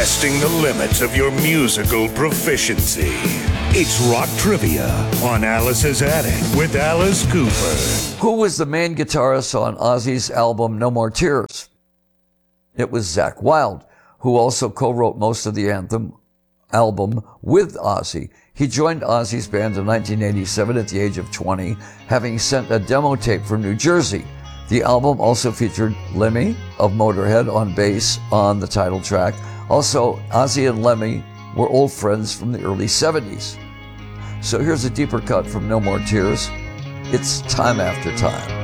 testing the limits of your musical proficiency. It's Rock Trivia on Alice's Attic with Alice Cooper. Who was the main guitarist on Ozzy's album No More Tears? It was Zakk Wylde, who also co-wrote most of the anthem album with Ozzy. He joined Ozzy's band in 1987 at the age of 20, having sent a demo tape from New Jersey. The album also featured Lemmy of Motorhead on bass on the title track. Also, Ozzy and Lemmy were old friends from the early 70s. So here's a deeper cut from No More Tears. It's Time After Time.